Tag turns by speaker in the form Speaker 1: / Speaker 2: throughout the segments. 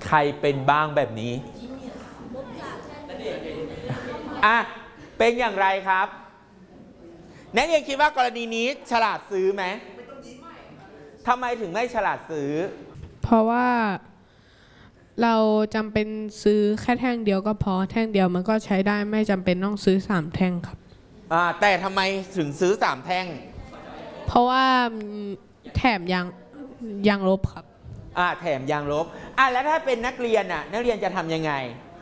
Speaker 1: ใครเป็นบ้างแบบนี้อ่ะเป็นอย่างไรครับนักเรียนคิดว่ากรณีนี้ฉลาดซื้อไหมทำไมถึงไม่ฉลาดซื้อ
Speaker 2: เพราะว่าเราจำเป็นซื้อแค่แท่งเดียวก็พอแท่งเดียวมันก็ใช้ได้ไม่จำเป็นต้องซื้อ3แท่งครับ
Speaker 1: แต่ทำไมถึงซื้อ3แท่ง
Speaker 2: เพราะว่าแถมยางลบครับ
Speaker 1: แถมยางลบแล้วถ้าเป็นนักเรียนนักเรียนจะทำยังไง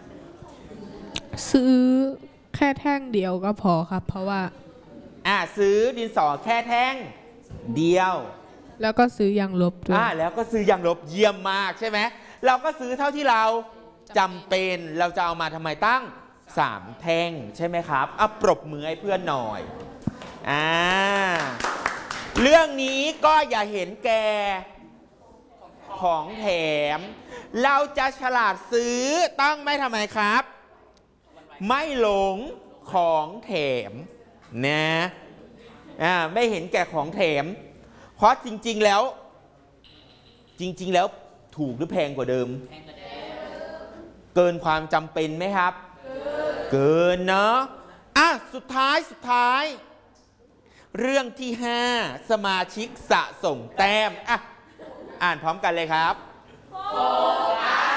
Speaker 2: ซื้อแค่แท่งเดียวก็พอครับเพราะว่า
Speaker 1: ซื้อดินสอแค่แท่งเดียว
Speaker 2: แล้วก็ซื้อยางลบด้วย
Speaker 1: แล้วก็ซื้อยางลบเยี่ยมมากใช่ไหมเราก็ซื้อเท่าที่เราจำเป็นเราจะเอามาทำไมตั้ง3แท่งใช่ไหมครับปรบมือให้เพื่อนหน่อยเรื่องนี้ก็อย่าเห็นแก่ของแถมเราจะฉลาดซื้อต้องไม่ทำไมครับไม่หลงของแถมนะไม่เห็นแก่ของแถมเพราะจริงๆแล้วถูกหรือแพงกว่าเดิมเกินความจำเป็นไหมครับเกินเนาะสุดท้ายเรื่องที่5สมาชิกสะสมแต้มอ่านพร้อมกันเลยครับโฟกัส